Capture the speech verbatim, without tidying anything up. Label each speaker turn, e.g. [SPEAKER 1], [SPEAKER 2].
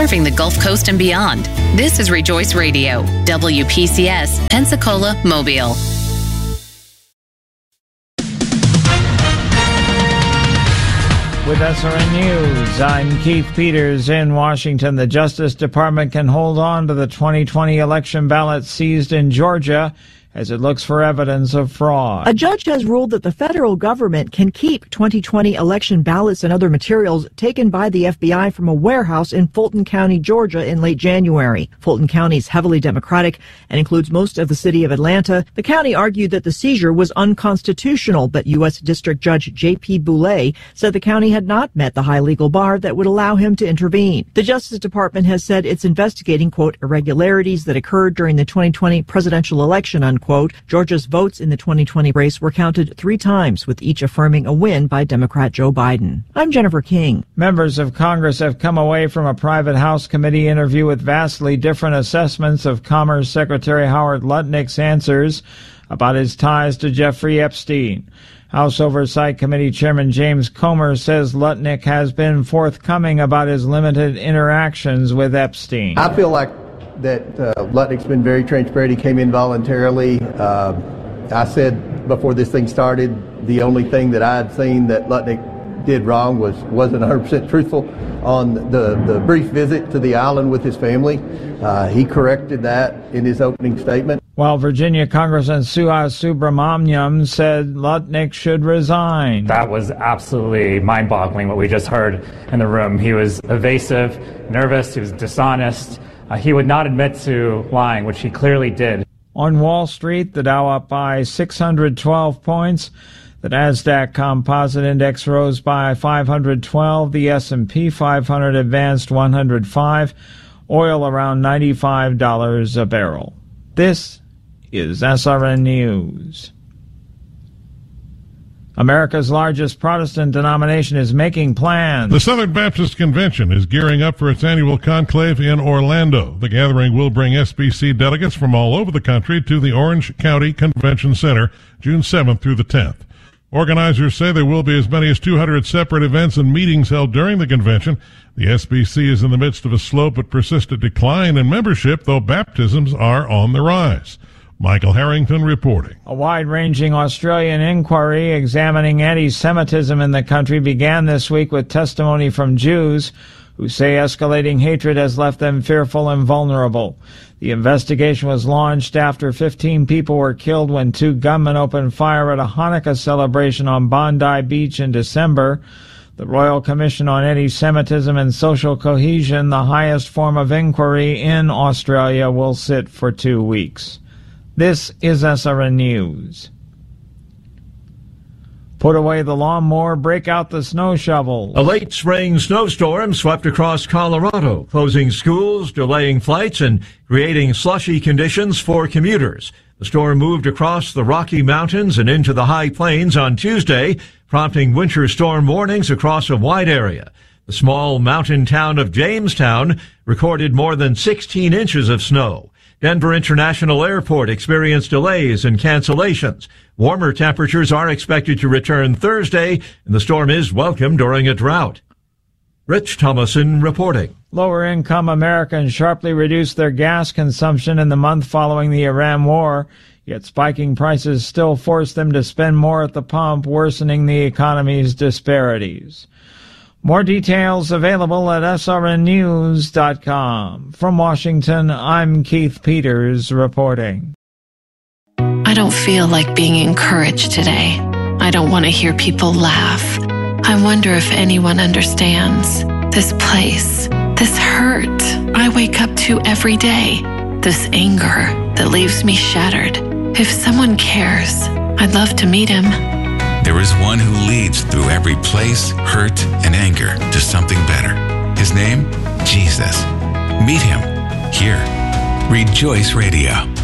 [SPEAKER 1] serving the Gulf Coast and beyond. This is Rejoice Radio, W P C S, Pensacola, Mobile.
[SPEAKER 2] With S R N News, I'm Keith Peters in Washington. The Justice Department can hold on to the twenty twenty election ballots seized in Georgia as it looks for evidence of fraud.
[SPEAKER 3] A judge has ruled that the federal government can keep twenty twenty election ballots and other materials taken by the F B I from a warehouse in Fulton County, Georgia in late January. Fulton County is heavily Democratic and includes most of the city of Atlanta. The county argued that the seizure was unconstitutional, but U S District Judge J P Boulay said the county had not met the high legal bar that would allow him to intervene. The Justice Department has said it's investigating, quote, irregularities that occurred during the twenty twenty presidential election, unquote. Georgia's votes in the twenty twenty race were counted three times, with each affirming a win by Democrat Joe Biden. I'm Jennifer King.
[SPEAKER 2] Members of Congress have come away from a private House committee interview with vastly different assessments of Commerce Secretary Howard Lutnick's answers about his ties to Jeffrey Epstein. House Oversight Committee Chairman James Comer says Lutnick has been forthcoming about his limited interactions with Epstein.
[SPEAKER 4] I feel like that uh, Lutnick's been very transparent. He came in voluntarily. Uh, I said before this thing started, the only thing that I had seen that Lutnick did wrong was wasn't one hundred percent truthful on the, the brief visit to the island with his family. Uh, he corrected that in his opening statement.
[SPEAKER 2] While Virginia Congressman Suhas Subramaniam said Lutnick should resign.
[SPEAKER 5] That was absolutely mind-boggling what we just heard in the room. He was evasive, nervous, he was dishonest. Uh, he would not admit to lying, which he clearly did.
[SPEAKER 2] On Wall Street, the Dow up by six hundred twelve points. The Nasdaq Composite Index rose by five hundred twelve. The S and P five hundred advanced one hundred five. Oil around ninety-five dollars a barrel. This is S R N News. America's largest Protestant denomination is making plans.
[SPEAKER 6] The Southern Baptist Convention is gearing up for its annual conclave in Orlando. The gathering will bring S B C delegates from all over the country to the Orange County Convention Center June seventh through the tenth. Organizers say there will be as many as two hundred separate events and meetings held during the convention. The S B C is in the midst of a slow but persistent decline in membership, though baptisms are on the rise. Michael Harrington reporting.
[SPEAKER 2] A wide-ranging Australian inquiry examining anti-Semitism in the country began this week with testimony from Jews who say escalating hatred has left them fearful and vulnerable. The investigation was launched after fifteen people were killed when two gunmen opened fire at a Hanukkah celebration on Bondi Beach in December. The Royal Commission on Anti-Semitism and Social Cohesion, the highest form of inquiry in Australia, will sit for two weeks. This is S R N News. Put away the lawnmower, break out the snow shovel.
[SPEAKER 7] A late spring snowstorm swept across Colorado, closing schools, delaying flights, and creating slushy conditions for commuters. The storm moved across the Rocky Mountains and into the high plains on Tuesday, prompting winter storm warnings across a wide area. The small mountain town of Jamestown recorded more than sixteen inches of snow. Denver International Airport experienced delays and cancellations. Warmer temperatures are expected to return Thursday, and the storm is welcome during a drought. Rich Thomason reporting.
[SPEAKER 2] Lower-income Americans sharply reduced their gas consumption in the month following the Iran war, yet spiking prices still forced them to spend more at the pump, worsening the economy's disparities. More details available at S R N news dot com. From Washington, I'm Keith Peters reporting.
[SPEAKER 8] I don't feel like being encouraged today. I don't want to hear people laugh. I wonder if anyone understands this place, this hurt I wake up to every day, this anger that leaves me shattered. If someone cares, I'd love to meet him.
[SPEAKER 9] There is one who leads through every place, hurt, and anger to something better. His name? Jesus. Meet him here. Rejoice Radio.